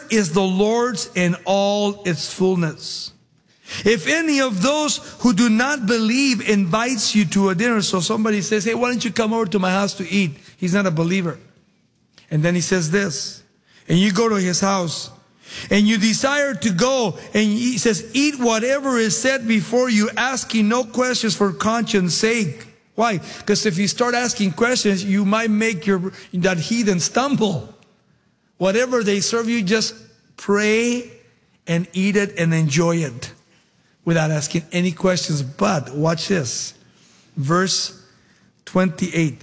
earth is the Lord's and all its fullness. If any of those who do not believe invites you to a dinner, so somebody says, hey, why don't you come over to my house to eat? He's not a believer. And then he says this, and you go to his house, and you desire to go, and he says, eat whatever is set before you, asking no questions for conscience sake. Why? Because if you start asking questions, you might make that heathen stumble. Whatever they serve you, just pray and eat it and enjoy it without asking any questions. But watch this. Verse 28.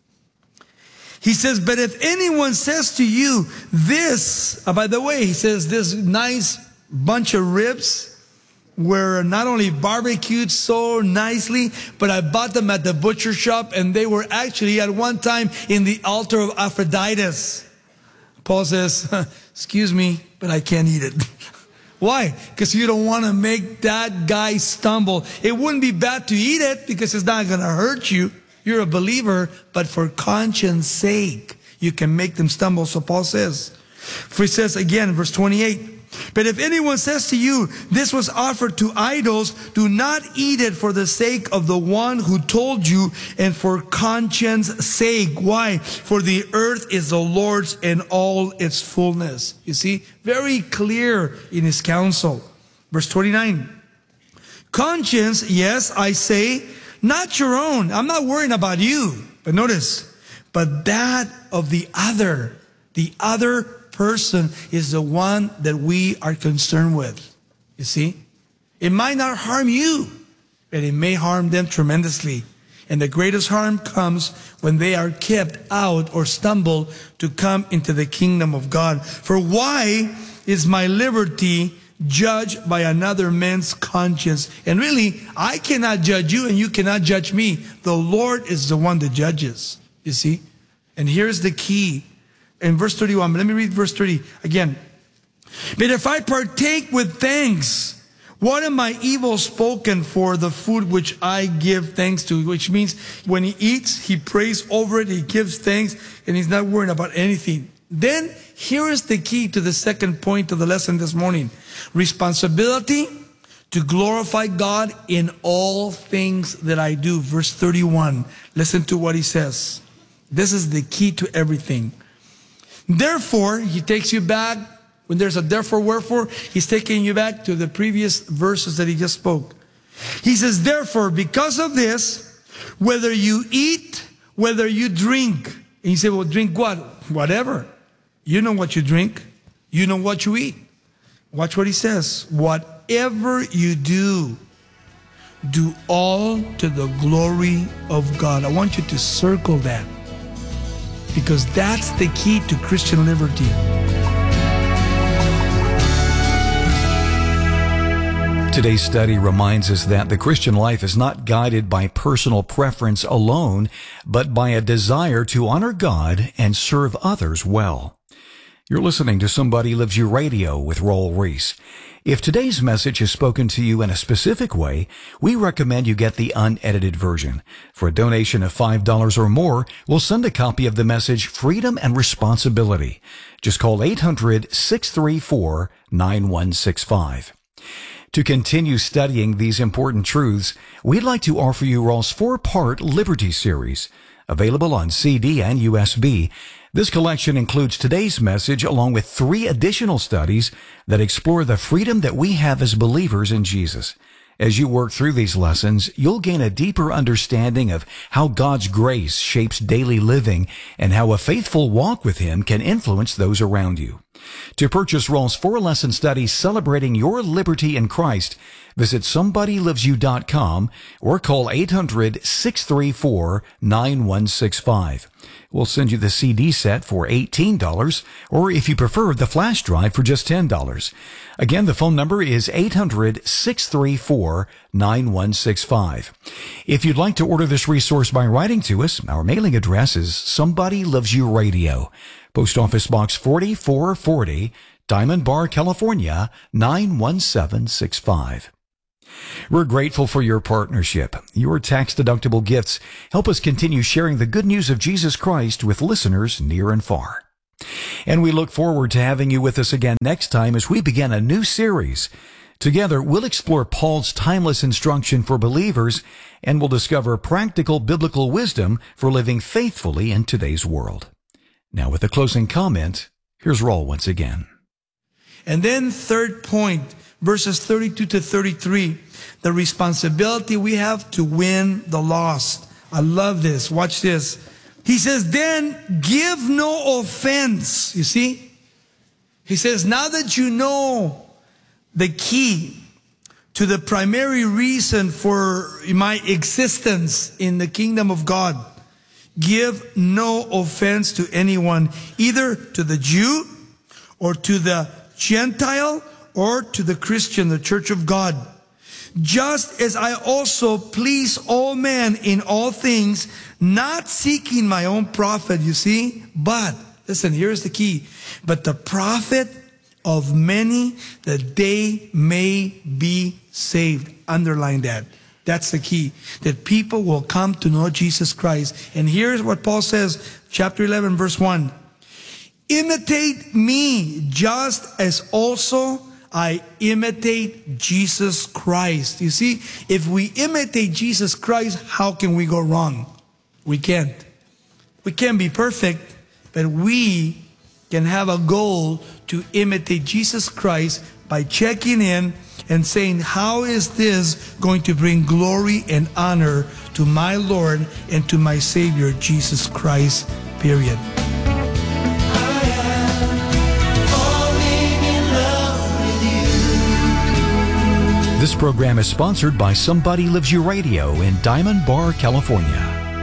He says, but if anyone says to you this, by the way, he says this nice bunch of ribs were not only barbecued so nicely, but I bought them at the butcher shop, and they were actually at one time in the altar of Aphrodite. Paul says, excuse me, but I can't eat it. Why? Because you don't want to make that guy stumble. It wouldn't be bad to eat it because it's not going to hurt you. You're a believer, but for conscience sake, you can make them stumble. So Paul says, for he says again, verse 28, but if anyone says to you, this was offered to idols, do not eat it for the sake of the one who told you and for conscience sake. Why? For the earth is the Lord's and all its fullness. You see, very clear in his counsel. Verse 29, conscience, yes, I say, not your own. I'm not worrying about you. But notice, but that of the other person is the one that we are concerned with. You see? It might not harm you, but it may harm them tremendously. And the greatest harm comes when they are kept out or stumble to come into the kingdom of God. For why is my liberty judged by another man's conscience? And really, I cannot judge you and you cannot judge me. The Lord is the one that judges. You see? And here's the key. In verse 31, but let me read verse 30 again. But if I partake with thanks, what am I evil spoken for the food which I give thanks to? Which means when he eats, he prays over it, he gives thanks, and he's not worried about anything. Then here is the key to the second point of the lesson this morning. Responsibility to glorify God in all things that I do. Verse 31. Listen to what he says. This is the key to everything. Therefore, he takes you back. When there's a therefore, wherefore, he's taking you back to the previous verses that he just spoke. He says, therefore, because of this, whether you eat, whether you drink. And you say, well, drink what? Whatever. You know what you drink. You know what you eat. Watch what he says. Whatever you do, do all to the glory of God. I want you to circle that, because that's the key to Christian liberty. Today's study reminds us that the Christian life is not guided by personal preference alone, but by a desire to honor God and serve others well. You're listening to Somebody Loves You Radio with Raul Ries. If today's message has spoken to you in a specific way, we recommend you get the unedited version. For a donation of $5 or more, we'll send a copy of the message Freedom and Responsibility. Just call 800-634-9165. To continue studying these important truths, we'd like to offer you Raul's 4-part Liberty series, available on CD and USB. This collection includes today's message along with 3 additional studies that explore the freedom that we have as believers in Jesus. As you work through these lessons, you'll gain a deeper understanding of how God's grace shapes daily living and how a faithful walk with Him can influence those around you. To purchase Raul's 4-lesson study celebrating your liberty in Christ, visit SomebodyLovesYou.com or call 800-634-9165. We'll send you the CD set for $18, or if you prefer, the flash drive for just $10. Again, the phone number is 800-634-9165. If you'd like to order this resource by writing to us, our mailing address is Somebody Loves You Radio, Post Office Box 4440, Diamond Bar, California, 91765. We're grateful for your partnership. Your tax-deductible gifts help us continue sharing the good news of Jesus Christ with listeners near and far. And we look forward to having you with us again next time as we begin a new series. Together, we'll explore Paul's timeless instruction for believers, and we'll discover practical biblical wisdom for living faithfully in today's world. Now, with a closing comment, here's Raul once again. And then third point, verses 32 to 33, the responsibility we have to win the lost. I love this. Watch this. He says, then give no offense. You see? He says, now that you know the key to the primary reason for my existence in the kingdom of God, give no offense to anyone, either to the Jew or to the Gentile or to the Christian, the church of God. Just as I also please all men in all things, not seeking my own profit, you see, but, listen, here's the key, but the profit of many, that they may be saved. Underline that. That's the key, that people will come to know Jesus Christ. And here's what Paul says, chapter 11, verse 1. Imitate me just as also I imitate Jesus Christ. You see, if we imitate Jesus Christ, how can we go wrong? We can't. We can't be perfect, but we can have a goal to imitate Jesus Christ by checking in and saying, how is this going to bring glory and honor to my Lord and to my Savior, Jesus Christ, period. This program is sponsored by Somebody Loves You Radio in Diamond Bar, California.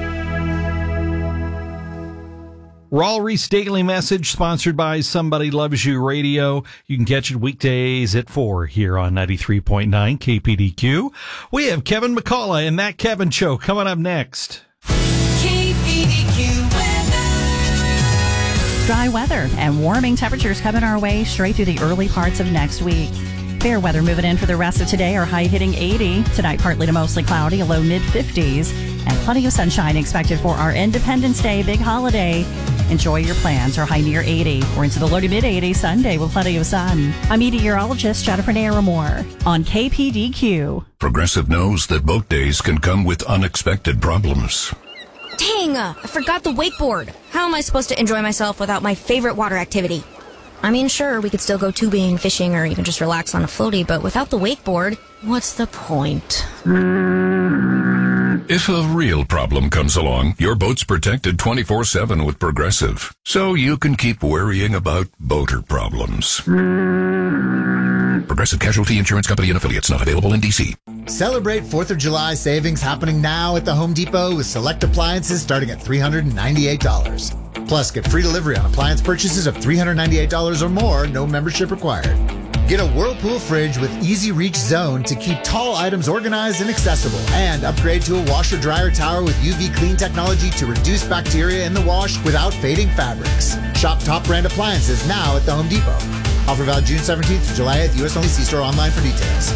Raul Ries Daily Message, sponsored by Somebody Loves You Radio. You can catch it weekdays at 4 here on 93.9 KPDQ. We have Kevin McCullough and That Kevin Show coming up next. KPDQ weather. Dry weather and warming temperatures coming our way straight through the early parts of next week. Fair weather moving in for the rest of today. Our high hitting 80. Tonight, partly to mostly cloudy, a low mid-50s. And plenty of sunshine expected for our Independence Day big holiday. Enjoy your plans. Our high near 80. We're into the low to mid-80s Sunday with plenty of sun. I'm meteorologist Jennifer Naramore on KPDQ. Progressive knows that boat days can come with unexpected problems. Dang, I forgot the wakeboard. How am I supposed to enjoy myself without my favorite water activity? I mean, sure, we could still go tubing, fishing, or even just relax on a floaty, but without the wakeboard, what's the point? If a real problem comes along, your boat's protected 24/7 with Progressive, so you can keep worrying about boater problems. Progressive Casualty Insurance Company and Affiliates, not available in D.C. Celebrate 4th of July savings happening now at the Home Depot with select appliances starting at $398. Plus, get free delivery on appliance purchases of $398 or more, no membership required. Get a Whirlpool fridge with Easy Reach Zone to keep tall items organized and accessible. And upgrade to a washer-dryer tower with UV clean technology to reduce bacteria in the wash without fading fabrics. Shop top brand appliances now at the Home Depot. Offer valid June 17th to July 8th. U.S. only. See store online for details.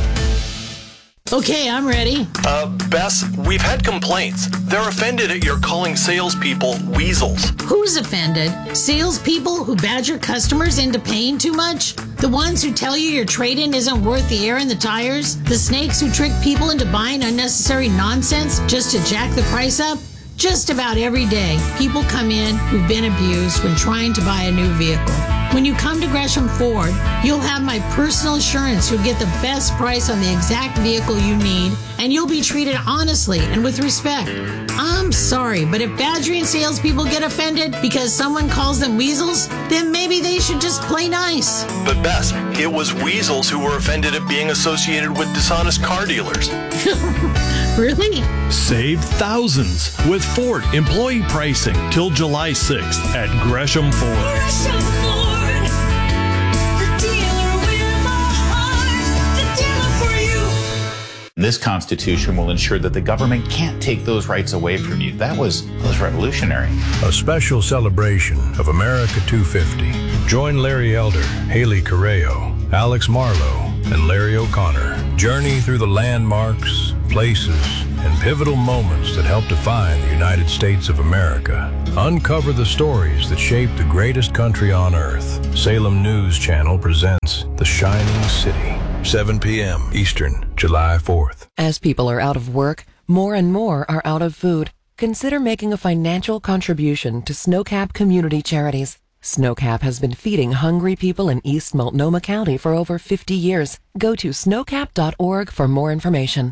Okay, I'm ready. Bess, we've had complaints. They're offended at your calling salespeople weasels. Who's offended? Salespeople who badger customers into paying too much? The ones who tell you your trade-in isn't worth the air in the tires? The snakes who trick people into buying unnecessary nonsense just to jack the price up? Just about every day, people come in who've been abused when trying to buy a new vehicle. When you come to Gresham Ford, you'll have my personal assurance you'll get the best price on the exact vehicle you need, and you'll be treated honestly and with respect. I'm sorry, but if badgering salespeople get offended because someone calls them weasels, then maybe they should just play nice. But Bess, it was weasels who were offended at being associated with dishonest car dealers. Really? Save thousands with Ford employee pricing till July 6th at Gresham Ford. Gresham Ford, the dealer with a heart, the dealer for you. This Constitution will ensure that the government can't take those rights away from you. That was revolutionary. A special celebration of America 250. Join Larry Elder, Haley Correo, Alex Marlowe, and Larry O'Connor. Journey through the landmarks, places, and pivotal moments that helped define the United States of America Uncover the stories that shape the greatest country on earth. Salem News Channel presents The Shining City. 7 p.m. Eastern, July 4th. As people are out of work, more and more are out of food. Consider making a financial contribution to Snowcap Community Charities. Snowcap has been feeding hungry people in East Multnomah County for over 50 years. Go to snowcap.org for more information.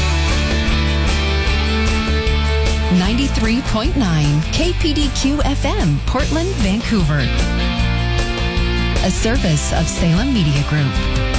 93.9 KPDQ FM, Portland, Vancouver. A service of Salem Media Group.